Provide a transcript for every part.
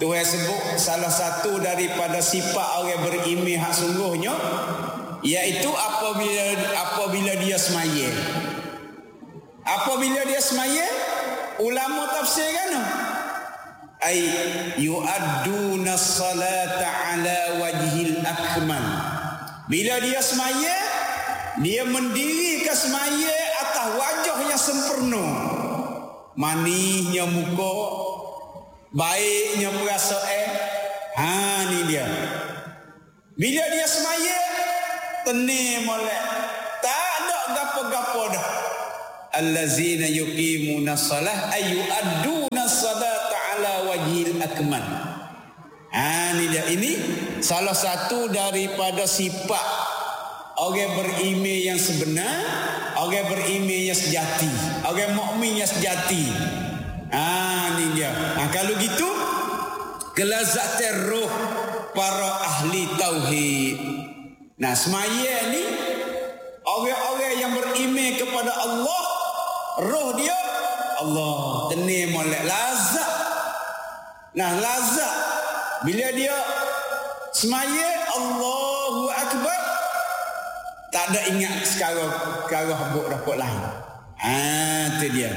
Tuhan sebut salah satu daripada sifat orang beriman hak sungguhnya, iaitu apabila dia semaya. Apabila dia semaya, ulama tafsir kan? Ai yu'adduna salata ala wajhil akmal. Bila dia semaya, dia mendirikan semaya atas wajah yang sempurna. Manisnya muka, baiknya perasaan. Ni dia. Bila dia semaya, tenang molek. Tak ada gapo-gapo dah. Allazina yuqimuna salah ay yu'adduna salata ala wajhil akmal. Ni dia. Ini salah satu daripada sifat orang beriman yang sebenar, orang beriman yang sejati, orang mukmin yang sejati. Ni dia. Kalau gitu, kelazatan roh para ahli tauhid. Semaya ni orang-orang yang beriman kepada Allah, roh dia Allah, tenang molek, lazat. Lazat bila dia semaya Allahu akbar, tak ada ingat sekarang habuk lain. Itu dia.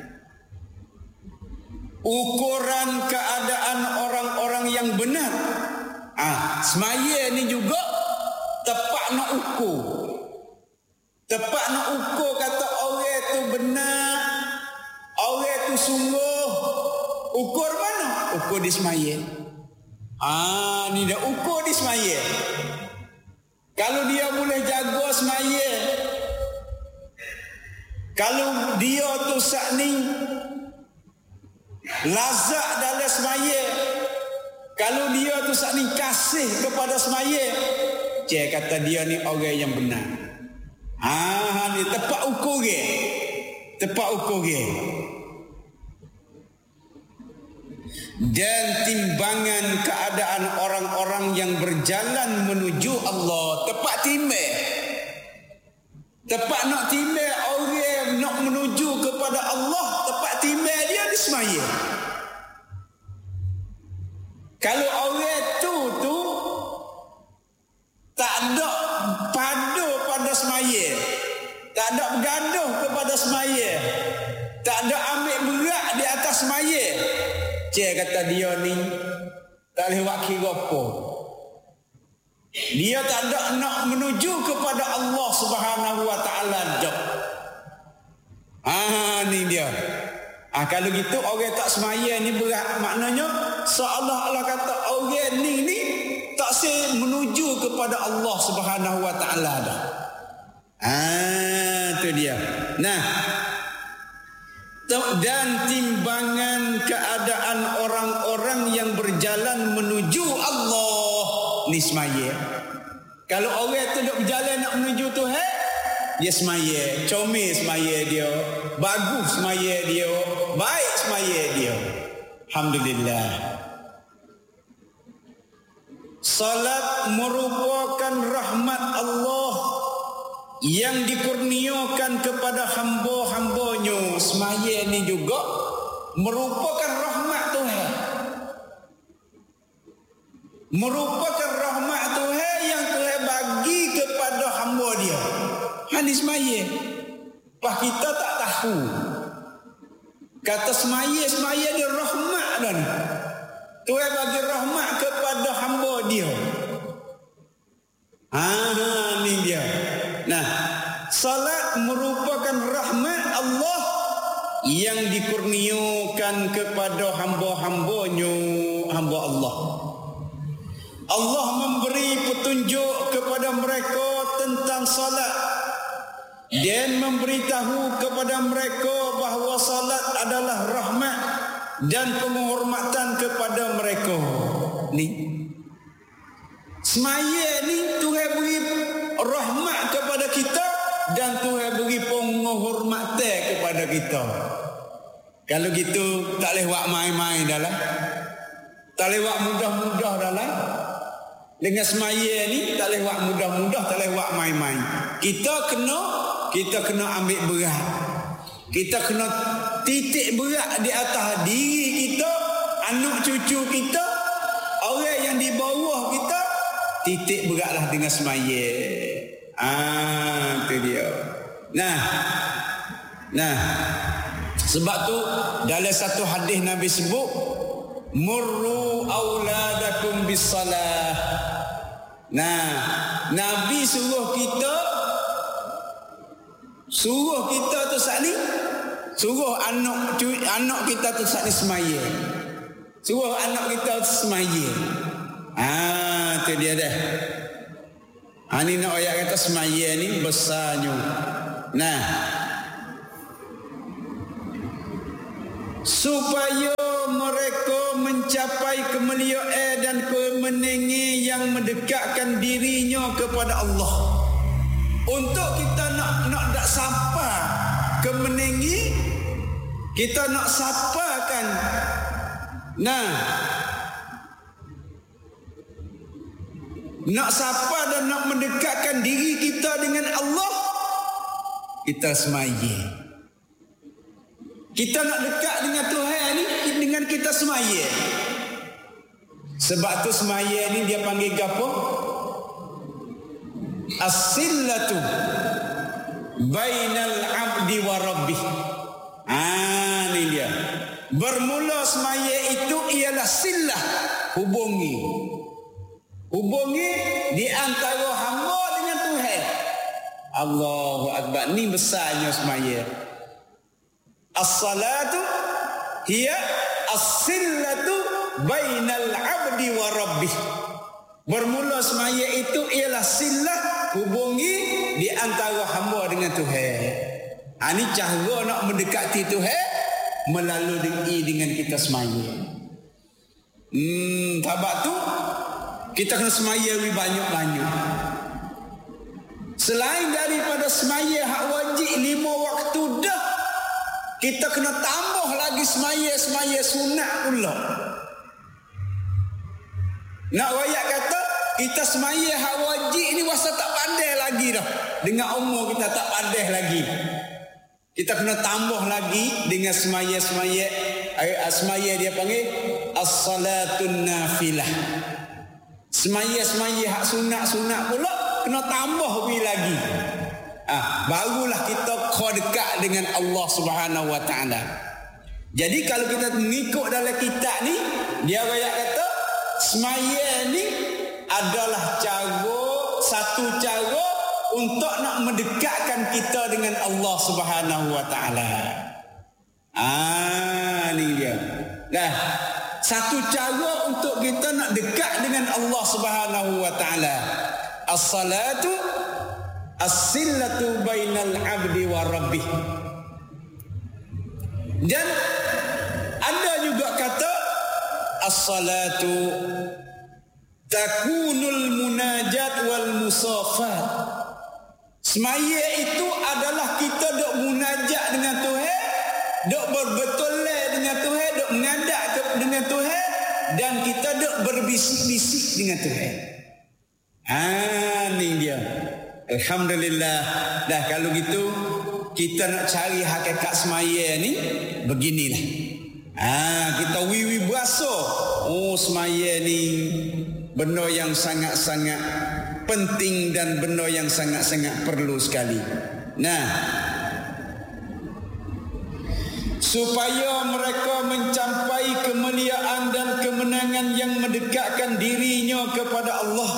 Ukuran keadaan orang-orang yang benar. Semaya ni juga tepat nak ukur. Tepat nak ukur kata orang tu benar, orang tu sungguh. Ukur mana? Ukur di semaya. Ni dah ukur di semaya. Kalau dia boleh jaga semaya, kalau dia tu sakni lazat dalam semaya, kalau dia tu sakni kasih kepada semaya, kata dia ni orang yang benar. Ni tepat ukur ke? Tepat ukur ke? Dan timbangan keadaan orang-orang yang berjalan menuju Allah, tepat timbang. Tepat nak timbang orang nak menuju kepada Allah, tepat timbang dia di semaya. Kalau orang tu tak ada padu pada semaya, tak ada bergaduh kepada semaya, tak ada ambil berat di atas semaya, kata dia ni tak boleh buat kira apa. Dia tak ada nak menuju kepada Allah Subhanahu wa taala dah. Ni dia. Kalau gitu orang tak semaya ni berat, maknanya seolah-olah kata orang ni tak menuju kepada Allah Subhanahu wa taala dah. Itu dia. Dan timbangan keadaan orang-orang yang berjalan menuju Allah ni semaya. Kalau orang tu duk berjalan nak menuju Tuhan, dia semaya, comel semaya dia, bagus semaya dia, baik semaya dia. Alhamdulillah. Salat merupakan rahmat Allah yang dikurniakan kepada hamba-hambanya. Semaya ni juga merupakan rahmat Tuhan. Merupakan rahmat Tuhan yang Tuhan bagi kepada hamba dia. Ni semaya. Kita tak tahu. Kata semaya dia rahmat dan Tuhan bagi rahmat kepada hamba dia. Ni dia. Salat merupakan rahmat Allah yang dikurniakan kepada hamba-hambanya, hamba Allah. Allah memberi petunjuk kepada mereka tentang salat dan memberitahu kepada mereka bahawa salat adalah rahmat dan penghormatan kepada mereka. Ni semaya ni Tuhan beri rahmat kepada kita dan Tuhan beri penghormatan kepada kita. Kalau gitu tak boleh buat main-main dah lah. Tak boleh buat mudah-mudah dah lah. Dengan semaya ni tak boleh buat mudah-mudah, tak boleh buat main-main. Kita kena ambil berat. Kita kena titik berat di atas diri kita, anak cucu kita, Orang yang di bawah kita titik beratlah dengan semaya. Itu dia. Nah, sebab tu dalam satu hadis Nabi sebut, murru auladakum bis-salah. Nah, Nabi suruh kita tu saat ni, suruh anak kita tu saat ni semaya. Suruh anak kita tu semaya. Tu dia dah. Ni nak ayat kata semaya ni besarnya. Nah, supaya mereka mencapai kemuliaan dan kemenangan yang mendekatkan dirinya kepada Allah. Untuk kita nak sapa kemenangan, kita nak sapakan. Nak sapa dan nak mendekatkan diri kita dengan Allah, kita semaya. Kita nak dekat dengan Tuhan ni dengan kita semaya. Sebab tu semaya ni dia panggil apa? As-sillatu bainal abdi wa rabbih. Ni dia. Bermula semaya itu ialah sillah, hubungi di antara hamba dengan Tuhan. Allahu Akbar. Ni besarnya semaya. As-salatu hiya as-sillatu bainal abdi wa rabbih. Bermula semaya itu ialah sillah, hubungi di antara hamba dengan Tuhan. Ini cara nak mendekati Tuhan melalui dengan kita semaya. Sebab tu kita kena semaya banyak-banyak. Selain daripada semaya hak wajib 5 waktu dah, kita kena tambah lagi semaya sunat pula. Nak rakyat kata kita semaya hak wajib ni wasa tak pandai lagi dah. Dengan umur kita tak pandai lagi. Kita kena tambah lagi dengan semaya dia panggil as-salatun nafilah. Semaya hak sunat pula kena tambah lagi. Barulah kita kau dekat dengan Allah Subhanahu Wa Taala. Jadi kalau kita mengikut dalam kitab ni, dia rakyat kata semaya ni adalah satu cara untuk nak mendekatkan kita dengan Allah Subhanahu Wa Taala. Ni dia. Dah, satu cara untuk kita nak dekat dengan Allah Subhanahu Wa Taala. As-salatu as-sillatu bainal abdi wa rabbih. Dan ada juga kata as-salatu takunul munajat wal musafat. Semaya itu adalah kita dok munajat dengan Tuhan, dok berbetul dengan Tuhan, dok mengadap dengan Tuhan, dan kita dok berbisik-bisik dengan Tuhan. Ni dia. Alhamdulillah. Dah kalau gitu kita nak cari hakikat semaya ni beginilah. Kita wiwi berasa semaya ni benda yang sangat-sangat penting dan benda yang sangat-sangat perlu sekali. Supaya mereka mencapai kemuliaan dan kemenangan yang mendekatkan dirinya kepada Allah.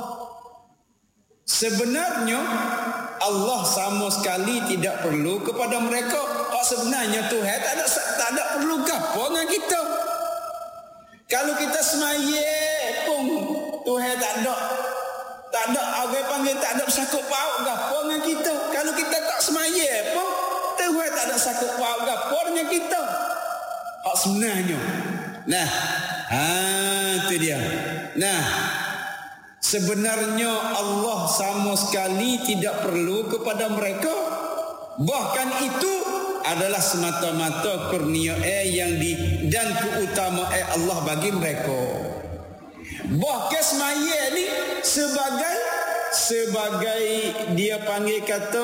Sebenarnya Allah sama sekali tidak perlu kepada mereka. Sebenarnya Tuhan tak ada perlu gapo dengan kita. Kalau kita semaya pun Tuhan tak ada orang panggil tak ada sakut paut gapo dengan kita. Kalau kita tak semaya pun Tuhan tak ada sakut paut gapo dengan kita. Sebenarnya. Itu dia. Sebenarnya Allah sama sekali tidak perlu kepada mereka. Bahkan itu adalah semata-mata kurnia dan keutamaan Allah bagi mereka. Bahkan semaya ni sebagai dia panggil kata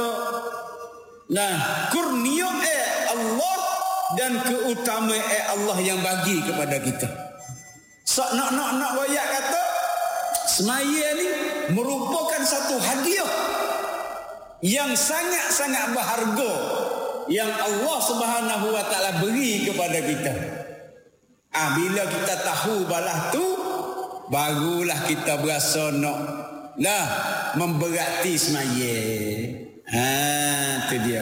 kurnia Allah dan keutamaan Allah yang bagi kepada kita. Sok nak royak kata semaya ni merupakan satu hadiah yang sangat-sangat berharga yang Allah Subhanahu wa taala beri kepada kita. Bila kita tahu balah tu, barulah kita berasa nak memberati semaya. Tu dia.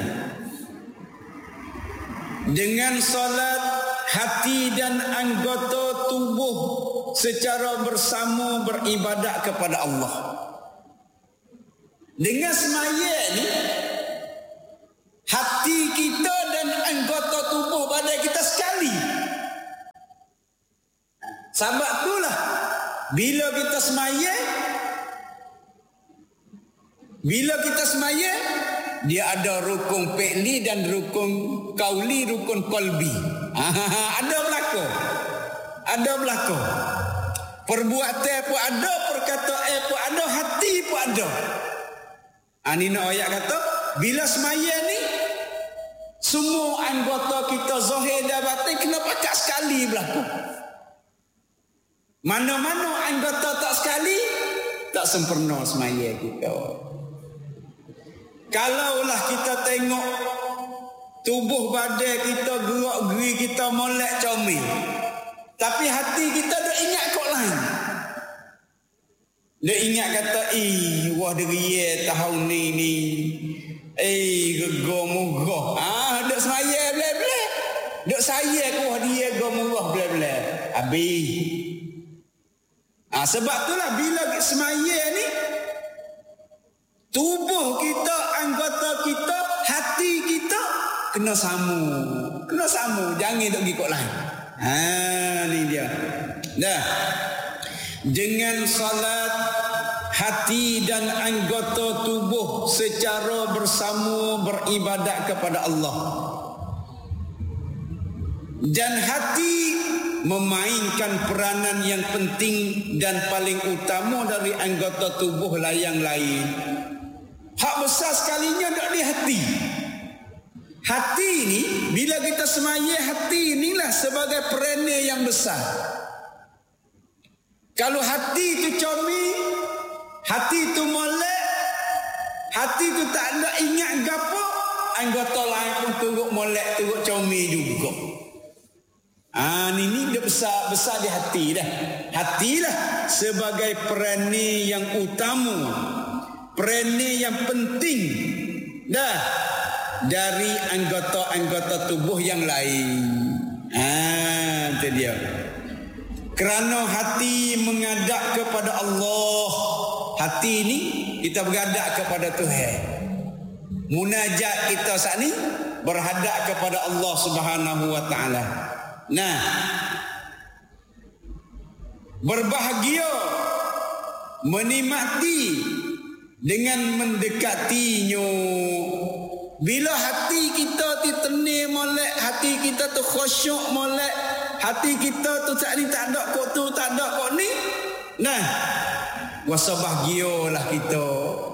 Dengan solat, hati dan anggota tubuh secara bersama beribadat kepada Allah. Dengan semaya ni, hati kita dan anggota tubuh badan kita sekali. Sebab itulah bila kita semaya, dia ada rukun fi'li dan rukun qauli, rukun qalbi. Ada berlaku. Perbuatan pun ada, perkataan pun ada, hati pun ada. Ini nak ayat kata, bila semaya ni semua anggota kita zahir dan batin kena pakat sekali berlaku. Mana-mana anggota tak sekali, tak sempurna semaya kita. Kalaulah kita tengok tubuh badan kita, gerak-geri kita molek comel, tapi hati kita dah ingat kok lain. Dia ingat kata, wah deria tahun ni. Gegah-mugah. Duk semaya bleh-bleh. Duk saya kuah dia gegah-mugah bleh-bleh. Habis. Sebab itulah bila semaya ni, tubuh kita, anggota kita, hati kita kena samu. Jangan duk pergi kok lain. Ni dia. Dah. Dengan salat, hati dan anggota tubuh secara bersama beribadat kepada Allah. Dan hati memainkan peranan yang penting dan paling utama dari anggota tubuh yang lain. Hak besar sekalinya dak di hati. Hati ni bila kita semaya, hati inilah sebagai peranan yang besar. Kalau hati tu comel, hati tu molek, hati tu tak ada ingat gapo, anggota lain pun turut molek, turut comel juga. Ini dia besar di hati dah. Hatilah sebagai peranan yang utama, peranan yang penting dah dari anggota-anggota tubuh yang lain. Itu dia. Kerana hati menghadap kepada Allah. Hati ni kita berhadap kepada Tuhan. Munajat kita saat ni berhadap kepada Allah Subhanahu wa taala. Berbahagia menikmati dengan mendekatinya. Bila hati kita tenang molek, hati kita tu khusyuk molek, hati kita tu tak ada kok tu, tak ada kok ni. Wasa bahagialah kita.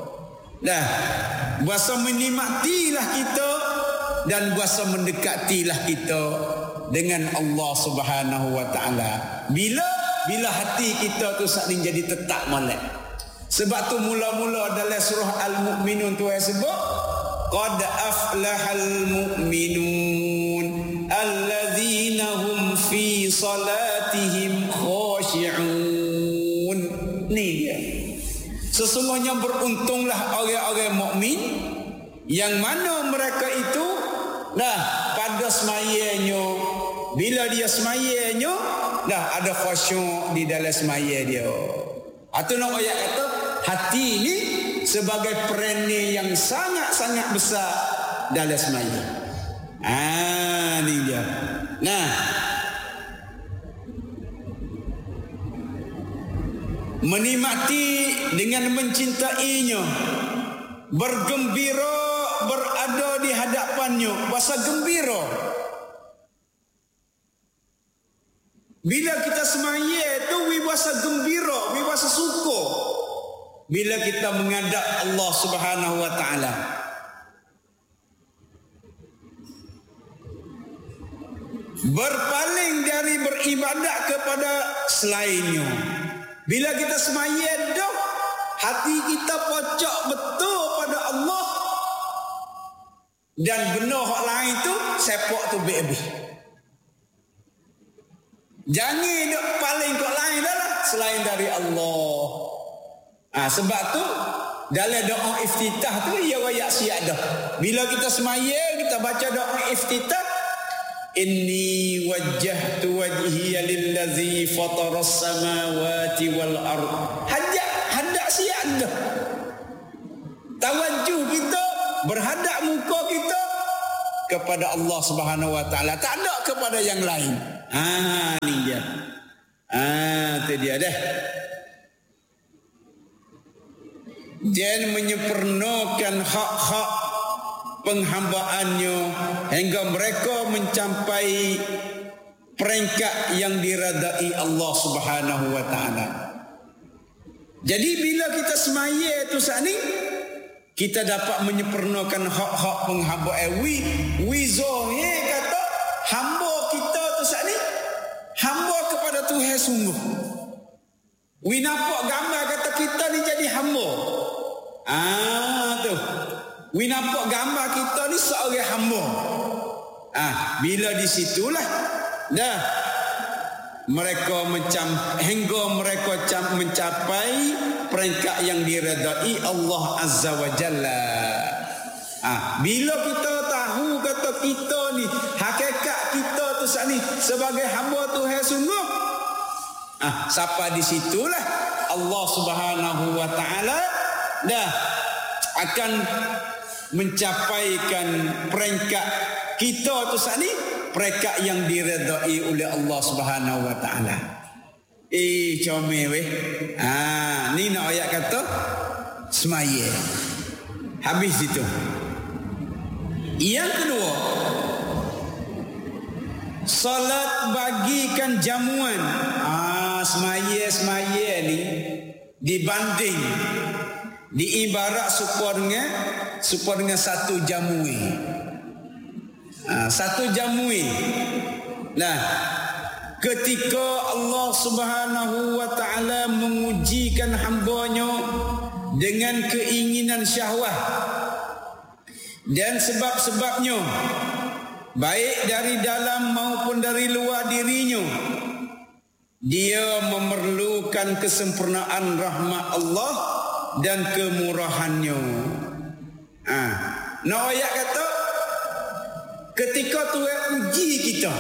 Wasa menikmatilah kita dan wasa mendekatilah kita dengan Allah Subhanahu wa taala. Bila hati kita tu saat ni jadi tetap molek. Sebab tu mula-mula dalam surah Al-Mu'minun tu sebut qad aflahal mu'minun alladzina hum fi salatihim khashi'un. Ni dia. Sesungguhnya beruntunglah orang-orang mukmin yang mana mereka itu pada semayanya, bila dia semayanya ada khusyuk di dalam semaya dia. Atau nak ayat kata hati ini sebagai peranan yang sangat-sangat besar dalam semaya. Ni dia. Menikmati dengan mencintainya, bergembira berada di hadapannya, rasa gembira. Bila kita semaya itu wibasa gembira, wibasa suka. Bila kita menghadap Allah Subhanahu wa taala. berpaling dari beribadat kepada selainnya. Bila kita semaya dah, hati kita pocok betul pada Allah, dan benar hak lain tu sepak tu habis. Jangan duk paling kau lain dah lah selain dari Allah. Sebab tu dalam doa iftitah tu ia royak siap dah. Bila kita semaya, kita baca doa iftitah, inni wajjahtu wajhiya lillazi fataras samawati wal ard. Hadap siap dah. Tawajuh kita, berhadap muka kita kepada Allah Subhanahu wa taala, tak ada kepada yang lain. Ni dia. Tu dia dah. Dia menyempurnakan hak-hak penghambaannya hingga mereka mencapai peringkat yang diredai Allah Subhanahu wa taala. Jadi bila kita semaya tu saat ni, kita dapat menyempurnakan hak-hak penghambaan. Wi zahir kata hamba kita tu saat ni hamba kepada Tuhan sungguh. Wi nampak gambar kata kita ni jadi hamba. Tu. Wi nampak gambar kita ni seorang hamba. Bila di situlah dah mereka hingga mereka mencapai peringkat yang diredai Allah Azza wa Jalla. Bila kita tahu kata kita ni hakikat kita tu saat ni sebagai hamba Tuhan sungguh, sampai di situlah Allah Subhanahu wa taala dah akan mencapaikan peringkat kita tu saat ni, peringkat yang diredai oleh Allah Subhanahu wa taala. Comel weh. Ni nak ayat kata semaya. Habis itu. Yang kedua, salat bagikan jamuan. Semaya ni dibanding diibarat supaya dengan satu jamui. Satu jamui. Nah, ketika Allah Subhanahu wa taala mengujikan hamba-Nya dengan keinginan syahwat dan sebab-sebabnya, baik dari dalam maupun dari luar dirinya, dia memerlukan kesempurnaan rahmat Allah dan kemurahannya. Nak ayat kata ketika Tuhan uji kita,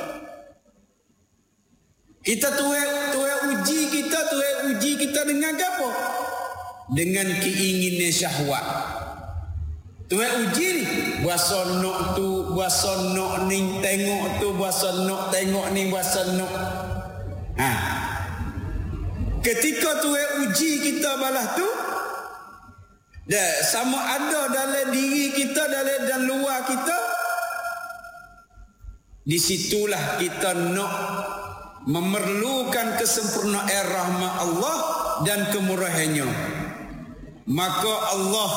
Tuhan uji kita dengan apa? Dengan keinginan syahwat. Tuhan uji ni, buasa nak tu, buasa nak ni, tengok tu, buasa nak tengok ni, buasa nak. Ketika Tuhan uji kita balas tu, sama ada dalam diri kita dan luar kita, di situlah kita nak memerlukan kesempurnaan rahmat Allah dan kemurahannya. Maka Allah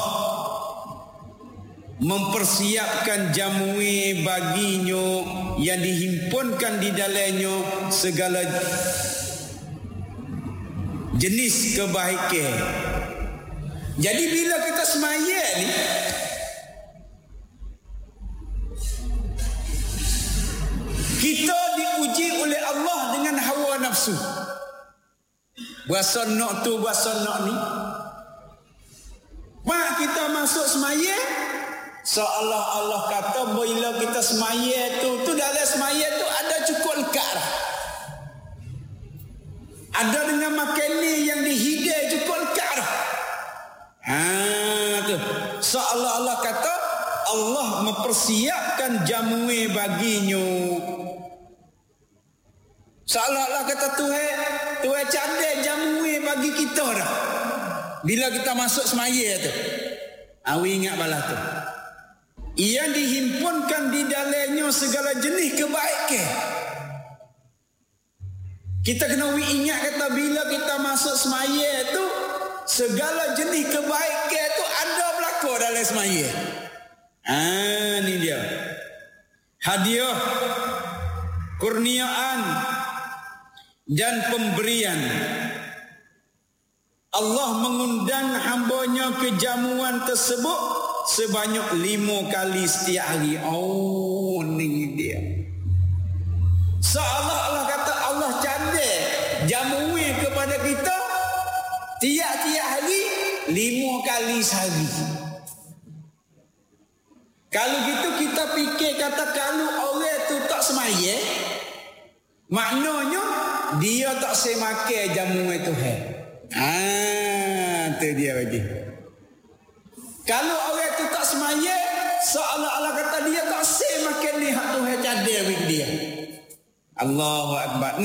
mempersiapkan jamui baginya yang dihimpunkan di dalamnya segala jenis kebaikan. Jadi bila kita semaya ni, kita diuji oleh Allah dengan hawa nafsu. Buasa nak tu, buasa nak ni. Mak kita masuk semaya, seolah Allah kata bila kita semaya tu dalam semaya tu ada cukup lekat lah. Ada dengan makanan yang dihidai cukup lekat lah. Tu. Seolah Allah kata Allah mempersiapkan jamui baginya. Seolah Allah kata Tuhan cadai jamui bagi kita dah. Bila kita masuk semaya tu. Awi ingat balas tu. Yang dihimpunkan di dalamnya segala jenis kebaikan. Kita kena ingat kata bila kita masuk semaya tu, segala jenis kebaikan tu ada berlaku dalam semaya. Ni dia. Hadiah kurniaan dan pemberian. Allah mengundang hambanya ke jamuan tersebut sebanyak 5 kali setiap hari. Oh, ni dia. Seolah-olah kata Allah cadel jamuan kepada kita tiap-tiap hari 5 kali sehari. Kalau gitu kita fikir kata kalau orang tu tak semaya, maknanya dia tak semakan jamuan Tuhan. Tu dia bagi. Kalau orang tu tak semaya, seolah-olah kata dia tak semakan ni hak Tuhan cadel bagi dia. Allahu Akbar.